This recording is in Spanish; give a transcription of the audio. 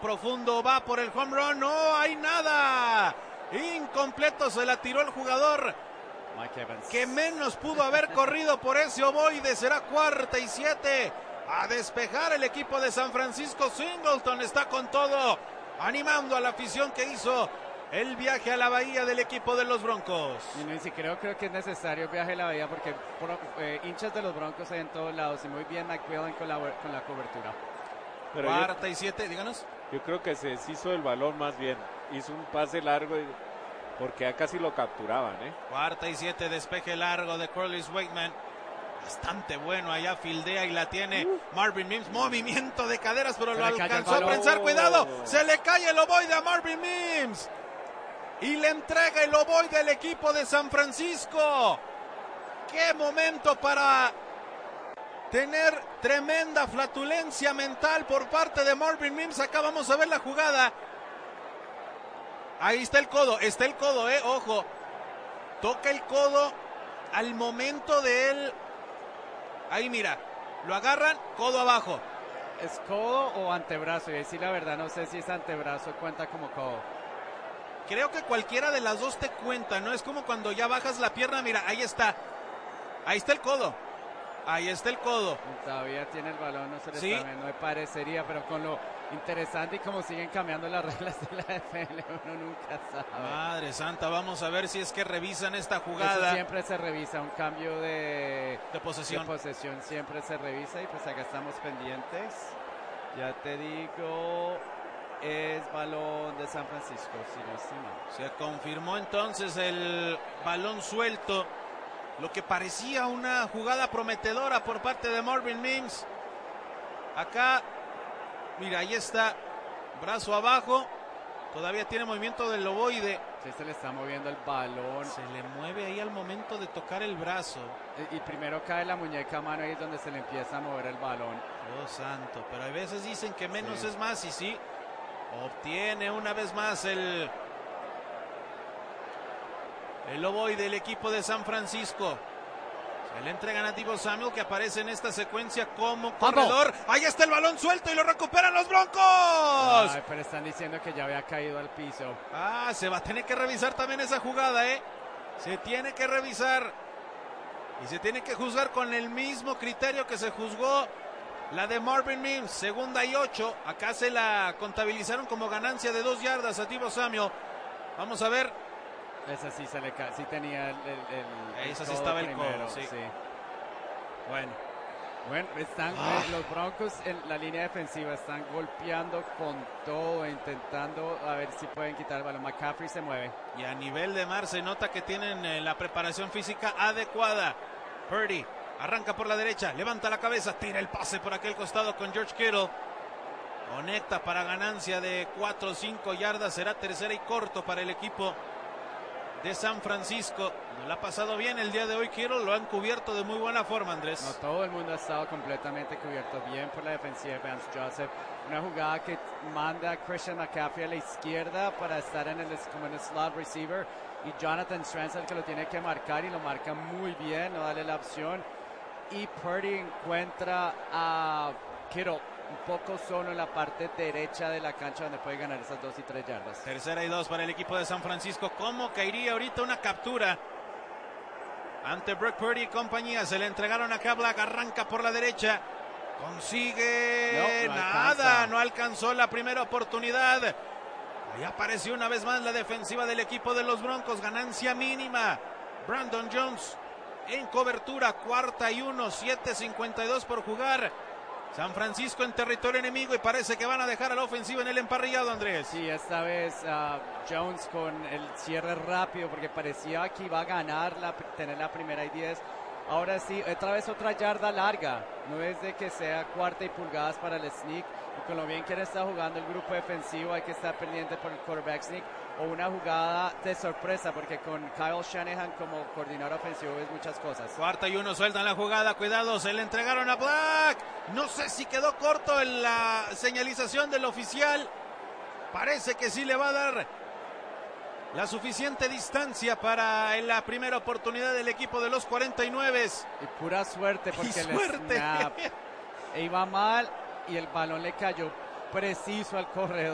profundo, va por el home run, no hay nada. Incompleto, se la tiró el jugador Mike Evans, que menos pudo haber corrido por ese ovoide. Será 4-7. A despejar el equipo de San Francisco. Singleton está con todo, animando a la afición que hizo el viaje a la bahía del equipo de los Broncos. Y ni siquiera creo que es necesario el viaje a la bahía porque hinchas de los Broncos hay en todos lados y muy bien McMillan con la cobertura. Pero 4-7, díganos. Yo creo que se deshizo del balón más bien. Hizo un pase largo porque ya casi lo capturaban. 4-7, despeje largo de Corliss Wakeman. Bastante bueno, allá fildea y la tiene Marvin Mims. Movimiento de caderas, pero lo alcanzó a prensar. Cuidado, se le cae el ovoide a Marvin Mims. Y le entrega el ovoide del equipo de San Francisco. Qué momento para tener tremenda flatulencia mental por parte de Marvin Mims. Acá vamos a ver la jugada. Ahí está el codo, ojo. Toca el codo al momento de él. Ahí mira, lo agarran, codo abajo. ¿Es codo o antebrazo? Y decir la verdad, no sé si es antebrazo, cuenta como codo. Creo que cualquiera de las dos te cuenta, ¿no? Es como cuando ya bajas la pierna, mira, ahí está. Ahí está el codo. Ahí está el codo. Todavía tiene el balón, no se le ¿Sí? sabe, no me parecería, pero con lo interesante y como siguen cambiando las reglas de la NFL, uno nunca sabe. Madre santa, vamos a ver si es que revisan esta jugada. Eso siempre se revisa, un cambio de posesión. Siempre se revisa y pues acá estamos pendientes. Ya te digo, es balón de San Francisco, si no estoy mal. Se confirmó entonces el balón suelto. Lo que parecía una jugada prometedora por parte de Marvin Mims. Acá, mira, ahí está, brazo abajo. Todavía tiene movimiento del ovoide. Sí, se le está moviendo el balón. Se le mueve ahí al momento de tocar el brazo. Y primero cae la muñeca a mano, ahí es donde se le empieza a mover el balón. Dios santo, pero a veces dicen que menos es más, y sí, obtiene una vez más el ovoide del equipo de San Francisco. Se le entregan a Deebo Samuel, que aparece en esta secuencia como corredor. Ahí está el balón suelto y lo recuperan los Broncos. Ay, pero están diciendo que ya había caído al piso. Se va a tener que revisar también esa jugada, Se tiene que revisar. Y se tiene que juzgar con el mismo criterio que se juzgó la de Marvin Mims. 2ª y 8. Acá se la contabilizaron como ganancia de 2 yardas a Deebo Samuel. Vamos a ver. Esa sí se le sí tenía esa sí estaba el codo, sí. Bueno, están los Broncos en la línea defensiva, están golpeando con todo, intentando a ver si pueden quitar el balón. McCaffrey se mueve. Y a nivel de mar se nota que tienen la preparación física adecuada. Purdy arranca por la derecha, levanta la cabeza, tira el pase por aquel costado con George Kittle. Conecta para ganancia de 4 o 5 yardas, será 3ª y corto para el equipo de San Francisco. No le ha pasado bien el día de hoy Kittle, lo han cubierto de muy buena forma, Andrés. No, todo el mundo ha estado completamente cubierto, bien por la defensiva de Vance Joseph. Una jugada que manda a Christian McCaffrey a la izquierda para estar como en el slot receiver, y Jonathan Stranson que lo tiene que marcar y lo marca muy bien, no darle la opción. Y Purdy encuentra a Kittle un poco solo en la parte derecha de la cancha, donde puede ganar esas 2 y 3 yardas. 3ª y 2 para el equipo de San Francisco. ¿Cómo caería ahorita una captura ante Brock Purdy y compañía? Se le entregaron a Black, arranca por la derecha, consigue nada, no alcanzó la primera oportunidad. Ahí apareció una vez más la defensiva del equipo de los Broncos, ganancia mínima. Brandon Jones en cobertura, 4ª y 1, 7:52 por jugar. San Francisco en territorio enemigo y parece que van a dejar a la ofensiva en el emparrillado, Andrés. Sí, esta vez Jones con el cierre rápido porque parecía que iba a ganar, tener la 1ª y 10. Ahora sí, otra yarda larga. No es de que sea 4ª y pulgadas para el sneak. Y con lo bien que está jugando el grupo defensivo, hay que estar pendiente por el quarterback sneak o una jugada de sorpresa, porque con Kyle Shanahan como coordinador ofensivo es muchas cosas. 4ª y 1, sueltan la jugada, cuidado, se le entregaron a Black. No sé si quedó corto en la señalización del oficial. Parece que sí le va a dar la suficiente distancia para la primera oportunidad del equipo de los 49. Y pura suerte, porque el snap iba mal y el balón le cayó preciso al corredor.